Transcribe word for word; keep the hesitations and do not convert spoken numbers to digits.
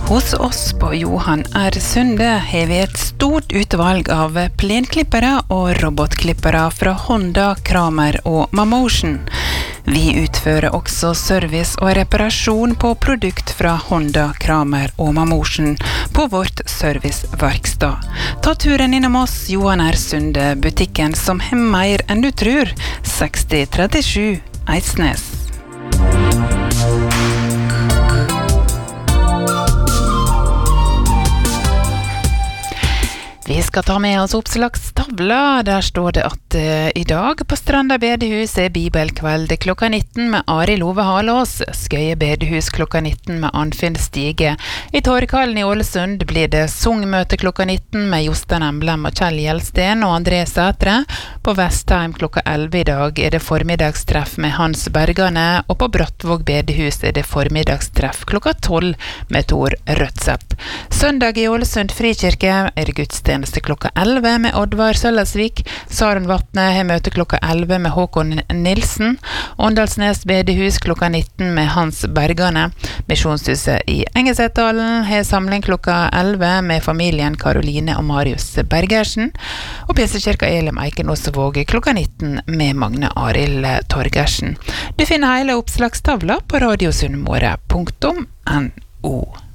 Hos oss på Johan R. Sunde har vi et stort utvalg av plenklippere og robotklippere fra Honda, Kramer og Mamotion. Vi utfører også service og reparasjon på produkt fra Honda, Kramer og Mamotion på vårt serviceverkstad. Ta turen innom oss, Johan R. Sunde, butikken som har mer enn du tror, seksti trettisju Eidsnes. Vi skal ta med oss oppslagstavla. Der står det at uh, i dag på Stranda bedehus er bibelkveld klokka nitten med Arild Ove Halås. Skøye bedehus klokka nitten med Anfinn Stige. I Torghallen i Ålesund blir det sungmøte klokka nitten med Jostein Emblem og Kjell Gjelsten og André Sætre. På Vestheim klokka elleve i dag er det formiddagstreff med Hans Bergane, og på Brattvåg bedehus er det formiddagstreff klokka tolv med Tor Rødseth. Søndag i Ålesund Frikirke er det gudstjeneste klokka elleve med Oddvar Søllasvik. Sarenvatne har møte klokka elleve med Håkon Nilsen. Åndalsnes bedehus klokka nitten med Hans Bergane. Misjonshuset i Engesetdalen har samling klokka elleve med familien Karoline og Marius Bergersen. Og Pinsekirka Elim Eikenåsvåg klokka nitten med Magne Arild Torgersen. Du finner hele oppslagstavla på radiosunnmøre punktum no.